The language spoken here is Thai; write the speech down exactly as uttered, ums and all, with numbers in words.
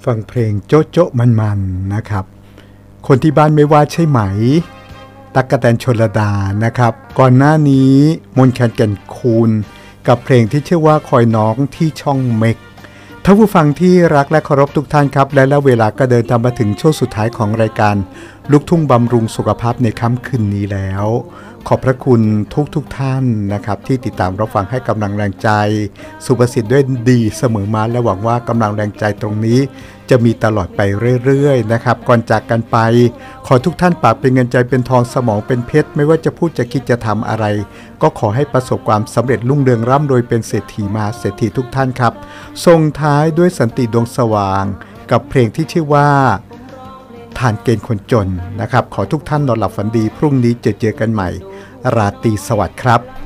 ฟังเพลงโจ๊ะโจ๊ะมันๆนะครับคนที่บ้านไม่ว่าใช่ไหมตั๊กแตนชลดานะครับก่อนหน้านี้มนต์แคนแก่นคูณกับเพลงที่ชื่อว่าคอยน้องที่ช่องเมกท่านผู้ฟังที่รักและเคารพทุกท่านครับและแล้วเวลาก็เดินทางมาถึงช่วงสุดท้ายของรายการลูกทุ่งบำรุงสุขภาพในค่ำคืนนี้แล้วขอบพระคุณทุกทุกท่านนะครับที่ติดตามรับฟังให้กำลังแรงใจสุภสิทธิ์ด้วยดีเสมอมาและหวังว่ากำลังแรงใจตรงนี้จะมีตลอดไปเรื่อยๆนะครับก่อนจากกันไปขอทุกท่านปากเป็นเงินใจเป็นทองสมองเป็นเพชรไม่ว่าจะพูดจะคิดจะทำอะไรก็ขอให้ประสบความสำเร็จรุ่งเรืองร่ำรวยเป็นเศรษฐีมาเศรษฐีทุกท่านครับส่งท้ายด้วยสันติดวงสว่างกับเพลงที่ชื่อว่าทานเกณฑ์คนจนนะครับขอทุกท่านนอนหลับฝันดีพรุ่งนี้จะเจอกันใหม่ราตรีสวัสดิ์ครับ